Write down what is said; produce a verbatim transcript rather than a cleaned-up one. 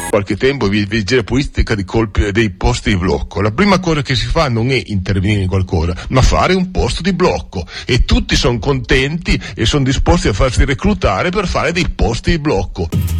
qualche tempo vigile pulistica di colpi dei posti di blocco. La prima cosa che si fa non è intervenire in qualcosa, ma fare un posto di blocco, e tutti sono contenti e sono disposti a farsi reclutare per fare dei posti di blocco.